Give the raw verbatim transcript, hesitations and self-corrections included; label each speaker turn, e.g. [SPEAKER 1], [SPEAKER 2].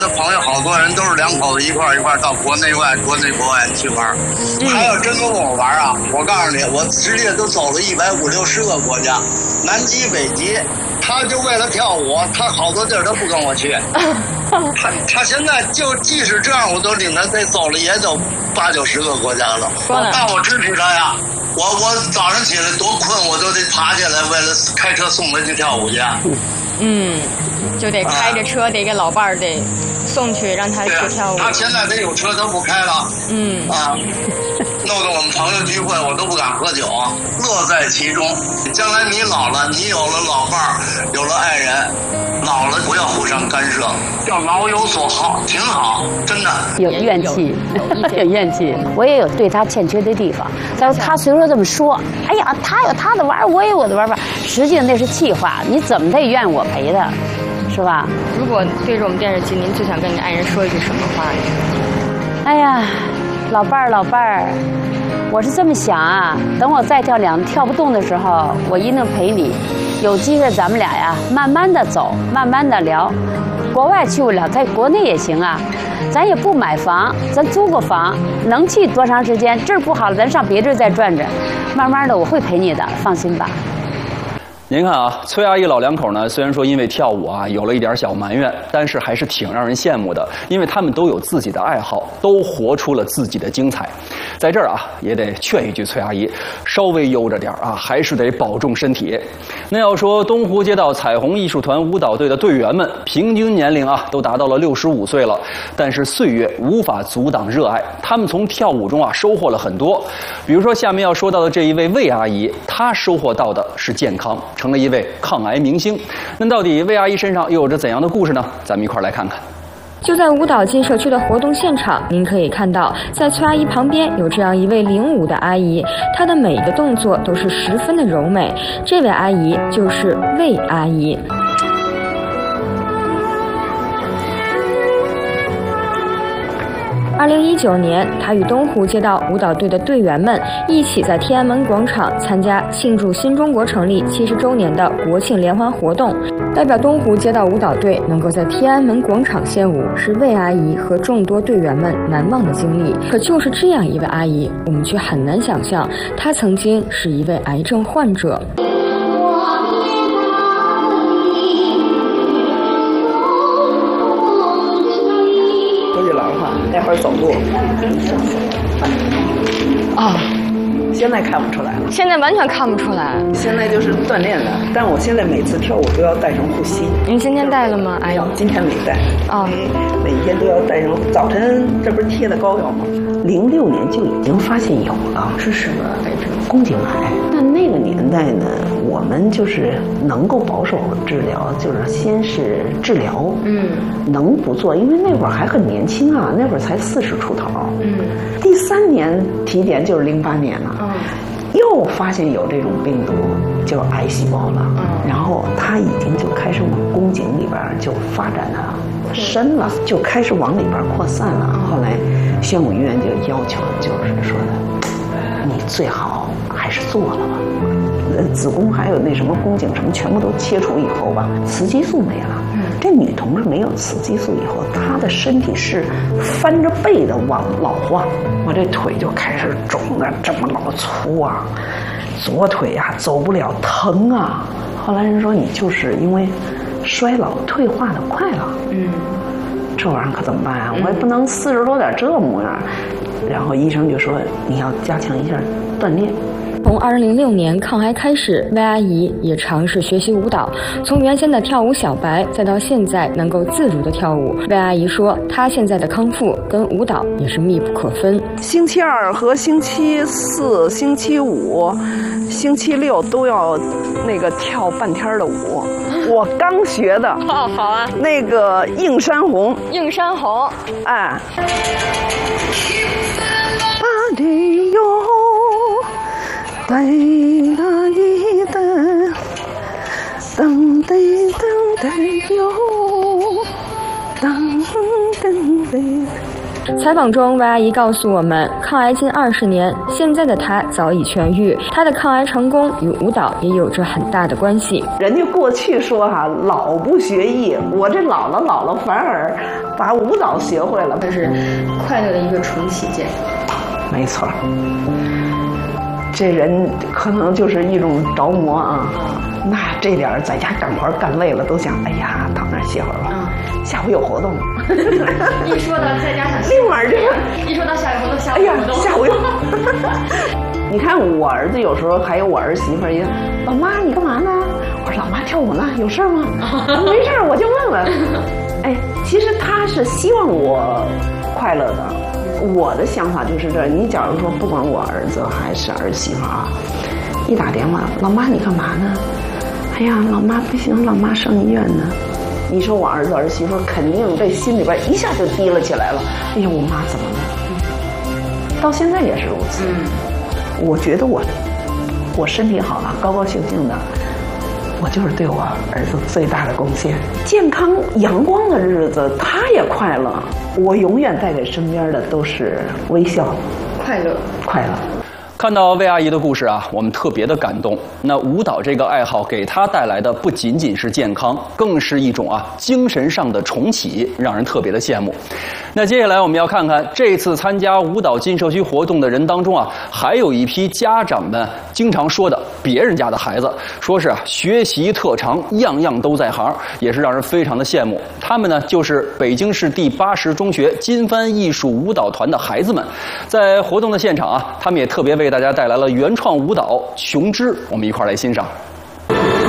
[SPEAKER 1] 的朋友好多人都是两口子一块儿一块儿到国内外、国内国外去玩。嗯、还有真跟我玩啊！我告诉你，我直接都走了一百五六十个国家，南极、北极。他就为了跳舞，他好多地儿都不跟我去。他他现在就即使这样，我都领他再走了也有八九十个国家了。那我支持他呀！我我早上起来多困，我都得爬起来，为了开车送他去跳舞去。
[SPEAKER 2] 嗯，就得开着车，得给老伴儿得送去，让他去跳舞。
[SPEAKER 1] 他现在得有车都不开了。嗯啊，弄得我们朋友聚会，我都不敢喝酒，乐在其中。将来你老了，你有了老伴儿，有了爱人，老了不要互相干涉，要老有所好，挺好，真的。
[SPEAKER 3] 有怨气，有怨气。我也有对他欠缺的地方，但是他虽说这么说，哎呀，他有他的玩儿，我有我的玩法，实际上那是气话。你怎么他也愿我陪他，是吧？
[SPEAKER 2] 如果对着我们电视机，您最想跟你爱人说一句什么话呢？
[SPEAKER 3] 哎呀，老伴儿，老伴儿。我是这么想啊，等我再跳两跳不动的时候，我一定陪你。有机会咱们俩呀，慢慢的走，慢慢的聊。国外去不了，在国内也行啊。咱也不买房，咱租个房，能去多长时间？这儿不好了，咱上别地儿再转转。慢慢的，我会陪你的，放心吧。
[SPEAKER 4] 您看啊，崔阿姨老两口呢，虽然说因为跳舞啊有了一点小埋怨，但是还是挺让人羡慕的，因为他们都有自己的爱好，都活出了自己的精彩。在这儿啊，也得劝一句崔阿姨，稍微悠着点啊，还是得保重身体。那要说东湖街道彩虹艺术团舞蹈队的队员们，平均年龄啊都达到了六十五岁了，但是岁月无法阻挡热爱，他们从跳舞中啊收获了很多。比如说下面要说到的这一位魏阿姨，她收获到的是健康，成了一位抗癌明星。那到底魏阿姨身上又有着怎样的故事呢？咱们一块儿来看看。
[SPEAKER 2] 就在舞蹈进社区的活动现场，您可以看到，在崔阿姨旁边有这样一位领舞的阿姨，她的每一个动作都是十分的柔美。这位阿姨就是魏阿姨。二零一九年，她与东湖街道舞蹈队的队员们一起在天安门广场参加庆祝新中国成立七十周年的国庆联欢活动。代表东湖街道舞蹈队能够在天安门广场献舞，是魏阿姨和众多队员们难忘的经历。可就是这样一位阿姨，我们却很难想象，她曾经是一位癌症患者。
[SPEAKER 5] 说句老实话，那会儿走路啊。现在看不出来了，
[SPEAKER 2] 现在完全看不出来。
[SPEAKER 5] 现在就是锻炼的，但我现在每次跳舞都要带上护膝。
[SPEAKER 2] 您今天带了吗？哎呦，
[SPEAKER 5] 今天没带。
[SPEAKER 2] 哦，
[SPEAKER 5] 每天都要带上。早晨这不是贴的膏药吗？零六年就已经发现有了，是什么癌症？宫颈癌。那那个年代呢，我们就是能够保守治疗，就是先是治疗，嗯，能不做，因为那会儿还很年轻啊，那会儿才四十出头，嗯，第三年体检就是零八年了。又发现有这种病毒，就癌细胞了，嗯、然后它已经就开始往宫颈里边就发展的深了，就开始往里边扩散了。嗯、后来宣武医院就要求，就是说的，你最好还是做了吧，呃，子宫还有那什么宫颈什么全部都切除以后吧，雌激素没了。嗯、这女同志没有雌激素以后，她的身体是翻着背的往老化。我这腿就开始肿的这么老粗啊，左腿呀、啊、走不了，疼啊。后来人说你就是因为衰老退化的快了，嗯，这玩意儿可怎么办啊？我也不能四十多点这模样。然后医生就说你要加强一下锻炼。
[SPEAKER 2] 从二零零六年抗癌开始，魏阿姨也尝试学习舞蹈，从原先的跳舞小白，再到现在能够自如的跳舞。魏阿姨说，她现在的康复跟舞蹈也是密不可分。
[SPEAKER 5] 星期二和星期四、星期五、星期六都要那个跳半天的舞。我刚学的。
[SPEAKER 2] 哦，好啊。
[SPEAKER 5] 那个映山红。
[SPEAKER 2] 映山红。
[SPEAKER 5] 哎。巴里哟。哒哒滴哒，噔噔噔噔哟，噔噔噔。
[SPEAKER 2] 采访中，魏阿姨告诉我们，抗癌近二十年，现在的她早已痊愈。她的抗癌成功与舞蹈也有着很大的关系。
[SPEAKER 5] 人家过去说哈、啊，老不学艺，我这老了老了，反而把舞蹈学会了，
[SPEAKER 2] 这是快乐的一个重启键。
[SPEAKER 5] 没错，这人可能就是一种着魔啊。那这点在家干活干累了，都想，哎呀，躺那儿歇会儿吧。嗯、下午有活动。
[SPEAKER 2] 一说到在家想，
[SPEAKER 5] 立马这个，
[SPEAKER 2] 一说到下午活动，下午
[SPEAKER 5] 哎呀，
[SPEAKER 2] 活动，
[SPEAKER 5] 下午有。你看我儿子有时候还有我儿媳妇儿也，老妈你干嘛呢？我说老妈跳舞呢，有事吗？没事儿，我就问问。哎，其实他是希望我快乐的。我的想法就是这，你假如说不管我儿子还是儿媳妇啊，一打电话，老妈你干嘛呢？哎呀，老妈不行，老妈上医院呢。你说我儿子儿媳妇肯定这心里边一下就提了起来了。哎呀，我妈怎么了？到现在也是如此。嗯、我觉得我我身体好了，高高兴兴的，我就是对我儿子最大的贡献。健康阳光的日子，他也快乐。我永远带给身边的都是微笑、
[SPEAKER 2] 快乐、
[SPEAKER 5] 快乐。
[SPEAKER 4] 看到魏阿姨的故事啊，我们特别的感动。那舞蹈这个爱好给她带来的不仅仅是健康，更是一种啊精神上的重启，让人特别的羡慕。那接下来我们要看看这次参加舞蹈进社区活动的人当中啊，还有一批家长们经常说的别人家的孩子，说是啊学习特长，样样都在行，也是让人非常的羡慕。他们呢就是北京市第八十中学金帆艺术舞蹈团的孩子们。在活动的现场啊，他们也特别为大家带来了原创舞蹈《琼枝》，我们一块儿来欣赏。